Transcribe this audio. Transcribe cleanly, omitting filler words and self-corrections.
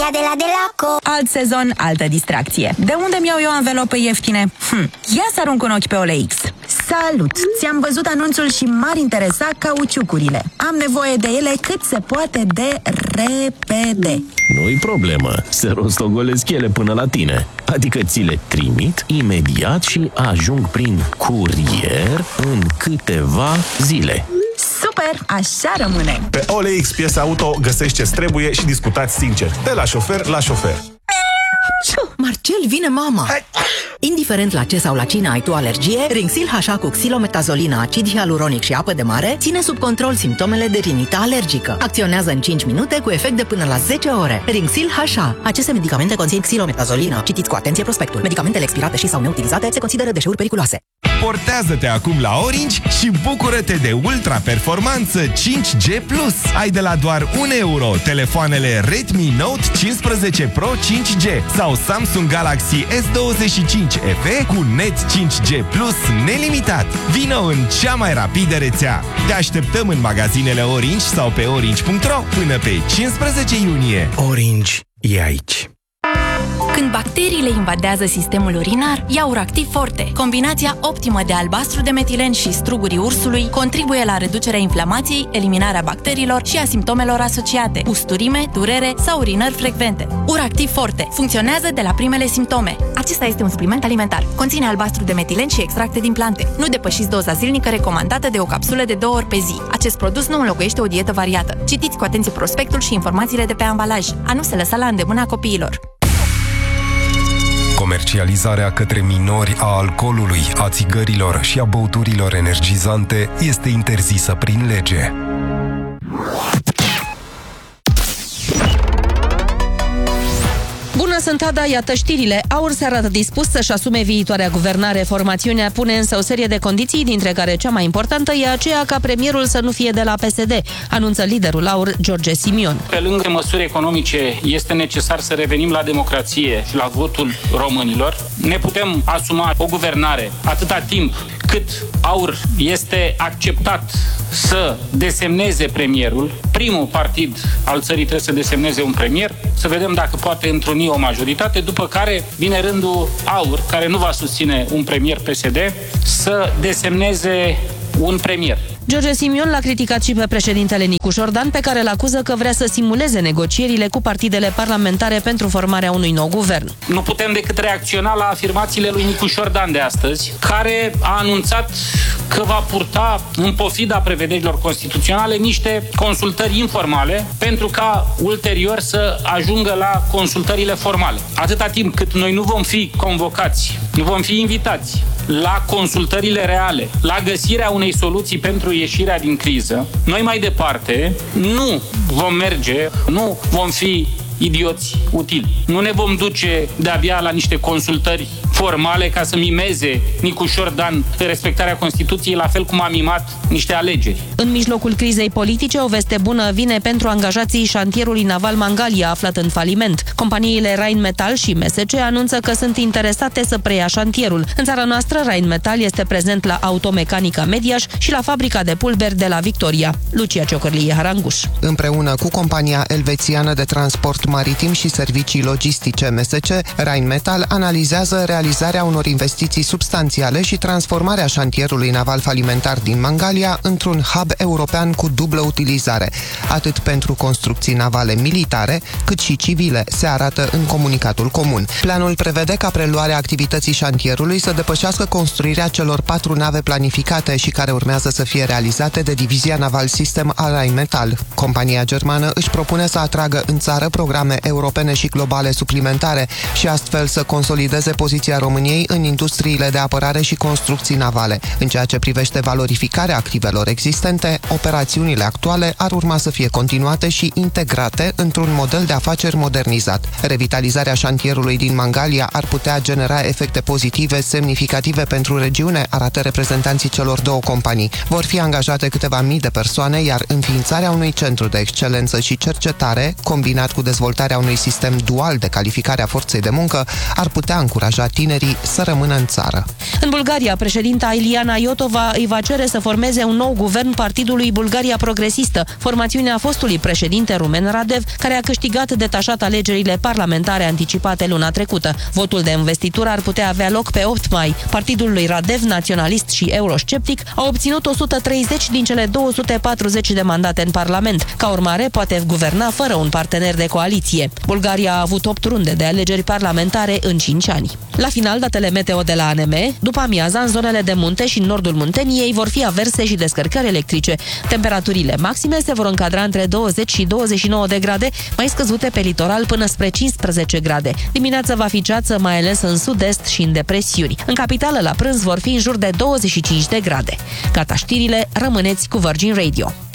Ea de la Delaco. Alt sezon, altă distracție. De unde mi-au eu anvelope ieftine? Ia să arunc un ochi pe OLX. Salut! Ți-am văzut anunțul și m-ar interesa cauciucurile. Am nevoie de ele cât se poate de repede. Nu-i problemă, se rostogolesc ele până la tine. Adică ți le trimit imediat și ajung prin curier în câteva zile. Super! Așa rămâne! Pe OLX Piesa Auto găsești ce trebuie și discutați sincer, de la șofer la șofer. Marcel, vine mama! Indiferent la ce sau la cine ai tu alergie, Rinxil HA cu xilometazolina, acid hialuronic și apă de mare ține sub control simptomele de rinită alergică. Acționează în 5 minute cu efect de până la 10 ore. Rinxil HA. Aceste medicamente conțin xilometazolina. Citiți cu atenție prospectul. Medicamentele expirate și sau neutilizate se consideră deșeuri periculoase. Portează-te acum la Orange și bucură-te de ultra-performanță 5G+. Ai de la doar 1 euro telefoanele Redmi Note 15 Pro 5G sau Samsung Galaxy S25 FE cu net 5G Plus nelimitat. Vino în cea mai rapidă rețea. Te așteptăm în magazinele Orange sau pe orange.ro până pe 15 iunie. Orange e aici. Când bacteriile invadează sistemul urinar, ia Uractiv Forte. Combinația optimă de albastru de metilen și strugurii ursului contribuie la reducerea inflamației, eliminarea bacteriilor și a simptomelor asociate, usturime, durere sau urinări frecvente. Uractiv Forte funcționează de la primele simptome. Acesta este un supliment alimentar. Conține albastru de metilen și extracte din plante. Nu depășiți doza zilnică recomandată de o capsulă de 2 ori pe zi. Acest produs nu înlocuiește o dietă variată. Citiți cu atenție prospectul și informațiile de pe ambalaj. A nu se lăsa la îndemâna copiilor. Comercializarea către minori a alcoolului, a țigărilor și a băuturilor energizante este interzisă prin lege. Bună, sunt Ada, iată știrile. AUR se arată dispus să-și asume viitoarea guvernare. Formațiunea pune însă o serie de condiții, dintre care cea mai importantă e aceea ca premierul să nu fie de la PSD, anunță liderul AUR, George Simion. Pe lângă măsuri economice, este necesar să revenim la democrație și la votul românilor. Ne putem asuma o guvernare atâta timp cât AUR este acceptat să desemneze premierul. Primul partid al țării trebuie să desemneze un premier, să vedem dacă poate întruni o majoritate, după care vine rândul AUR, care nu va susține un premier PSD, să desemneze un premier. George Simion l-a criticat și pe președintele Nicu Șordan, pe care îl acuză că vrea să simuleze negocierile cu partidele parlamentare pentru formarea unui nou guvern. Nu putem decât reacționa la afirmațiile lui Nicu Șordan de astăzi, care a anunțat că va purta, în pofida prevederilor constituționale, niște consultări informale pentru ca ulterior să ajungă la consultările formale. Atâta timp cât noi nu vom fi convocați, nu vom fi invitați la consultările reale, la găsirea unei soluții pentru ieșirea din criză, noi mai departe nu vom merge, nu vom fi idioți utili. Nu ne vom duce de-abia la niște consultări formale ca să mimeze Nicu Șordan respectarea Constituției, la fel cum a mimat niște alegeri. În mijlocul crizei politice, o veste bună vine pentru angajații șantierului naval Mangalia, aflat în faliment. Companiile Rheinmetall și MSC anunță că sunt interesate să preia șantierul. În țara noastră, Rheinmetall este prezent la Automecanica Mediaș și la fabrica de pulberi de la Victoria. Lucia Ciocărlie, Haranguș. Împreună cu compania elvețiană de transport maritim și servicii logistice MSC, Rheinmetall analizează realizarea unor investiții substanțiale și transformarea șantierului naval falimentar din Mangalia într-un hub european cu dublă utilizare, atât pentru construcții navale militare, cât și civile, se arată în comunicatul comun. Planul prevede ca preluarea activității șantierului să depășească construirea celor 4 nave planificate și care urmează să fie realizate de Divizia Naval System a Rheinmetall. Compania germană își propune să atragă în țară programe europene și globale suplimentare și astfel să consolideze poziția României în industriile de apărare și construcții navale. În ceea ce privește valorificarea activelor existente, operațiunile actuale ar urma să fie continuate și integrate într-un model de afaceri modernizat. Revitalizarea șantierului din Mangalia ar putea genera efecte pozitive semnificative pentru regiune, arată reprezentanții celor două companii. Vor fi angajate câteva mii de persoane, iar înființarea unui centru de excelență și cercetare, combinat cu dezvoltarea dezvoltarea unui sistem dual de calificare a forței de muncă ar putea încuraja tinerii să rămână în țară. În Bulgaria, președinta Iliana Iotova îi va cere să formeze un nou guvern partidului Bulgaria Progresistă, formațiunea fostului președinte rumen Radev, care a câștigat detașat alegerile parlamentare anticipate luna trecută. Votul de investitură ar putea avea loc pe 8 mai. Partidul lui Radev, naționalist și eurosceptic, a obținut 130 din cele 240 de mandate în Parlament. Ca urmare, poate guverna fără un partener de coaliție. Bulgaria a avut 8 runde de alegeri parlamentare în 5 ani. La final, datele meteo de la ANM: după amiaza, în zonele de munte și în nordul Munteniei vor fi averse și descărcări electrice. Temperaturile maxime se vor încadra între 20 și 29 de grade, mai scăzute pe litoral până spre 15 grade. Dimineața va fi ceață, mai ales în sud-est și în depresiuni. În capitală, la prânz, vor fi în jur de 25 de grade. Gata știrile, rămâneți cu Virgin Radio.